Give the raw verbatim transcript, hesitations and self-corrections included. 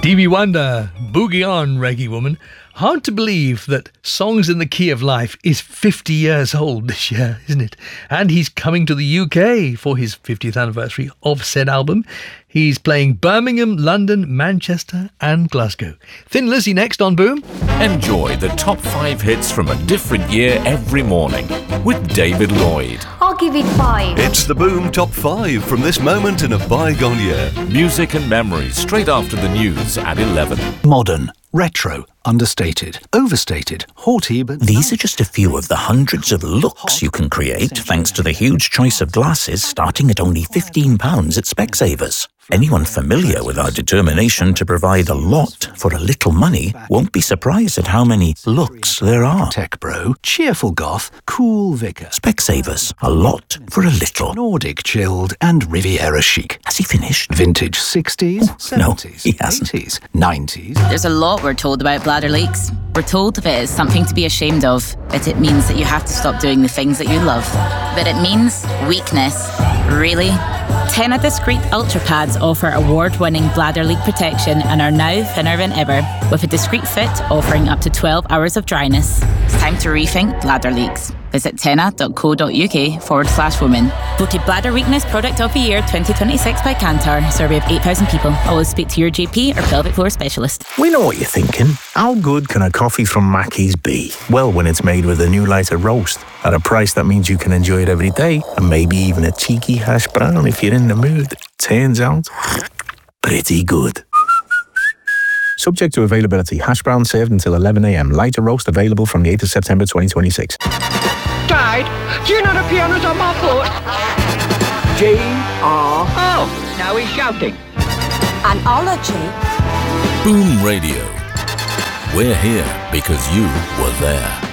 Stevie Wonder, Boogie On, Reggae Woman. Hard to believe that Songs in the Key of Life is fifty years old this year, isn't it? And he's coming to the U K for his fiftieth anniversary of said album. He's playing Birmingham, London, Manchester and Glasgow. Thin Lizzy next on Boom. Enjoy the top five hits from a different year every morning with David Lloyd. I'll give it five. It's the Boom Top five from this moment in a bygone year. Music and memories straight after the news at eleven. Modern, retro, understated, overstated, haughty, but... These are just a few of the hundreds of looks you can create thanks to the huge choice of glasses starting at only fifteen pounds at Specsavers. Anyone familiar with our determination to provide a lot for a little money won't be surprised at how many looks there are. Tech bro, cheerful goth, cool vicar. Specsavers, a lot for a little. Nordic chilled and Riviera chic. Has he finished? Vintage sixties, Oh, seventies, no, he hasn't. eighties, nineties. There's a lot we're told about bladder leaks. We're told that it's something to be ashamed of, that it means that you have to stop doing the things that you love. That it means weakness. Really? Tena Discreet Ultra Pads offer award-winning bladder leak protection and are now thinner than ever, with a discreet fit offering up to twelve hours of dryness. It's time to rethink bladder leaks. Visit tena.co.uk forward slash women. Voted Bladder Weakness Product of the Year twenty twenty-six by Kantar. Survey of eight thousand people. Always speak to your G P or pelvic floor specialist. We know what you're thinking. How good can a coffee from Mackey's be? Well, when it's made with a new lighter roast at a price that means you can enjoy it every day, and maybe even a cheeky hash brown if you're in the mood. Turns out, pretty good. Subject to availability. Hash brown served until eleven a.m. Lighter roast available from the eighth of September twenty twenty-six. Dad, do you know the piano's on my foot? G R Oh, now he's shouting. An ology. Boom Radio. We're here because you were there.